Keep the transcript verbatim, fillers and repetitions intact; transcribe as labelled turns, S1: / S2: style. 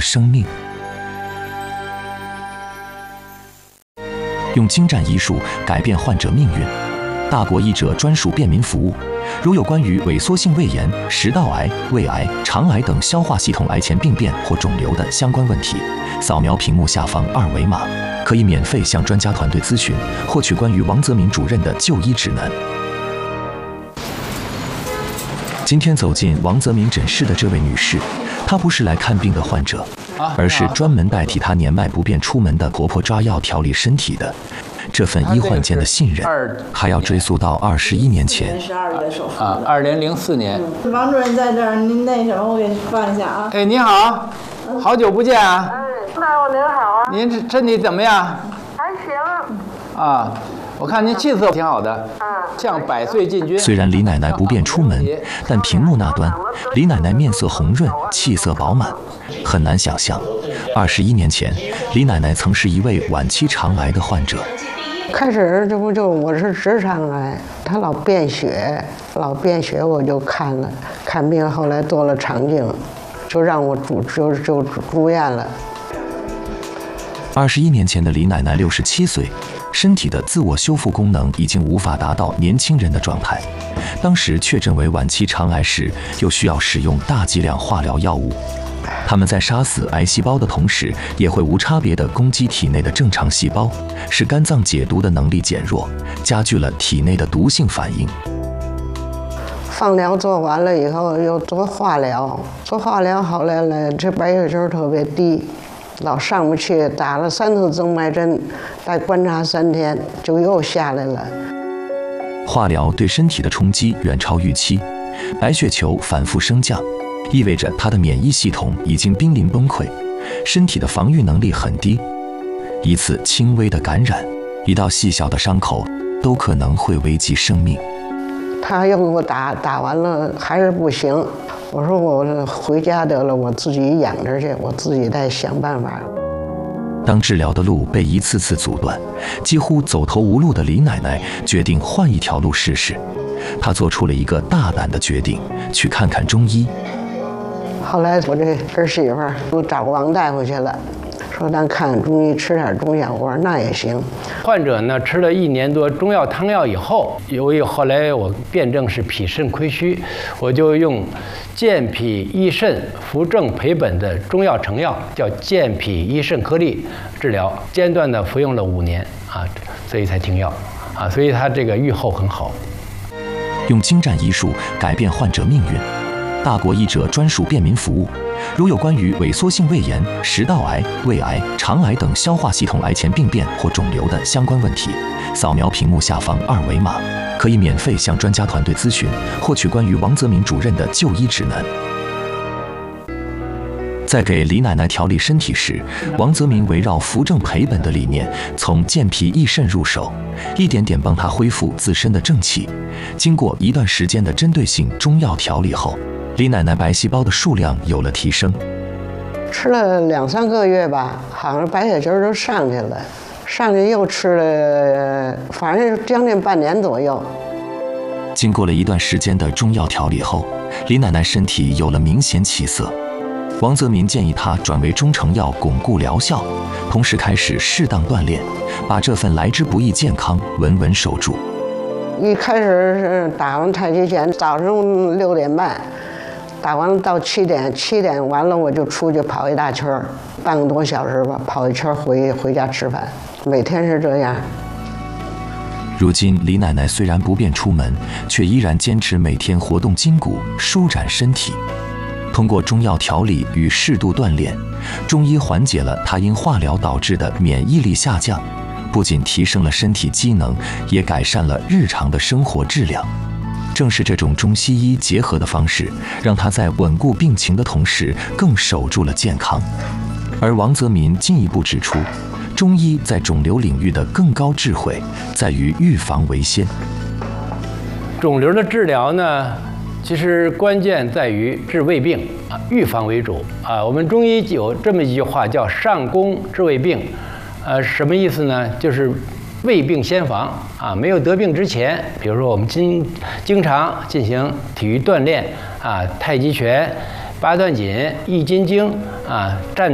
S1: 生命。用精湛医术改变患者命运，大国医者专属便民服务。如有关于萎缩性胃炎、食道癌、胃癌、肠癌等消化系统癌前病变或肿瘤的相关问题，扫描屏幕下方二维码，可以免费向专家团队咨询，获取关于王泽民主任的就医指南。今天走进王泽民诊室的这位女士，她不是来看病的患者，而是专门代替她年迈不便出门的婆婆抓药调理身体的。这份医患间的信任，还要追溯到二十一年前。
S2: 十二月手术
S3: 啊，二零零四年。
S2: 嗯、王主任在这儿，您那什么，我给你放一下啊。
S3: 哎，你好，好久不见啊。
S4: 哎，大夫您好啊。
S3: 您身体怎么样？
S4: 还行。
S3: 啊，我看您气色挺好的。
S4: 嗯。
S3: 像百岁进军。
S1: 虽然李奶奶不便出门，但屏幕那端，李奶奶面色红润，气色饱满，很难想象，二十一年前，李奶奶曾是一位晚期肠癌的患者。
S5: 开始这不就我是直肠癌，他老便血，老便血我就看了，看病后来做了肠镜，就让我住就就住院了。
S1: 二十一年前的李奶奶六十七岁，身体的自我修复功能已经无法达到年轻人的状态。当时确诊为晚期肠癌时，又需要使用大剂量化疗药物。他们在杀死癌细胞的同时，也会无差别地攻击体内的正常细胞，使肝脏解毒的能力减弱，加剧了体内的毒性反应。
S5: 放疗做完了以后，又做化疗，做化疗后来呢，这白血球特别低，老上不去，打了三次增脉针，再观察三天，就又下来了。
S1: 化疗对身体的冲击远超预期，白血球反复升降，意味着他的免疫系统已经濒临崩溃，身体的防御能力很低。一次轻微的感染，一道细小的伤口，都可能会危及生命。
S5: 他又给我打，打完了还是不行。我说我回家得了，我自己养着去，我自己再想办法。
S1: 当治疗的路被一次次阻断，几乎走投无路的李奶奶决定换一条路试试。她做出了一个大胆的决定，去看看中医。
S5: 后来我这儿媳妇儿我找王大夫去了，说咱看中医，吃点中药。我说那也行。
S3: 患者呢吃了一年多中药汤药以后，由于后来我辩证是脾肾亏虚，我就用健脾益肾、扶正培本的中药成药，叫健脾益肾颗粒治疗，间断的服用了五年啊，所以才停药啊，所以他这个预后很好。
S1: 用精湛医术改变患者命运，大国医者专属便民服务。如有关于萎缩性胃炎、食道癌、胃癌、肠癌等消化系统癌前病变或肿瘤的相关问题，扫描屏幕下方二维码，可以免费向专家团队咨询，获取关于王泽民主任的就医指南。在给李奶奶调理身体时，王泽民围绕扶正培本的理念，从健脾益肾入手，一点点帮她恢复自身的正气。经过一段时间的针对性中药调理后，李奶奶白细胞的数量有了提升。
S5: 吃了两三个月吧，好像白血球都上去了，上去又吃了，反正将近半年左右。
S1: 经过了一段时间的中药调理后，李奶奶身体有了明显起色。王泽民建议她转为中成药巩固疗效，同时开始适当锻炼，把这份来之不易健康稳稳守住。
S5: 一开始是打完太极拳，早上六点半，打完了到七点，七点完了我就出去跑一大圈，半个多小时吧，跑一圈回回家吃饭，每天是这样。
S1: 如今李奶奶虽然不便出门，却依然坚持每天活动筋骨，舒展身体。通过中药调理与适度锻炼，中医缓解了她因化疗导致的免疫力下降，不仅提升了身体机能，也改善了日常的生活质量。正是这种中西医结合的方式，让她在稳固病情的同时，更守住了健康。而王泽民进一步指出，中医在肿瘤领域的更高智慧，在于预防为先。
S3: 肿瘤的治疗呢，其实关键在于治胃病啊，预防为主啊。我们中医有这么一句话叫"上攻治胃病"，呃，什么意思呢？就是胃病先防啊，没有得病之前，比如说我们经经常进行体育锻炼啊，太极拳、八段锦、易筋经啊，站。